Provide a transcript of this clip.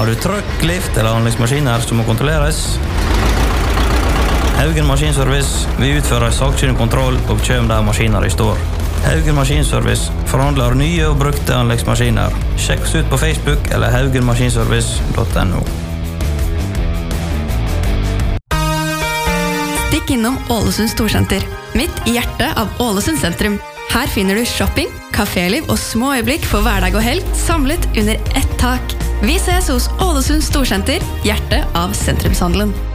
Har du trøkk, lift eller anleggsmaskiner som må kontrolleres? Haugen Maskinservice vil utføre sakkyndig kontroll og kjøp der maskiner står. Haugen Maskinservice forhandler nye og brukte anleggsmaskiner. Sjekk oss ut på Facebook eller haugenmaskinservice.no. Stikk innom Ålesund Storsenter, midt i hjertet av Ålesund sentrum. Her finner du shopping, kaféliv og små øyeblikk for hverdag og helg samlet under ett tak. Vi ses hos Ålesund Storsenter, hjertet av sentrumshandelen.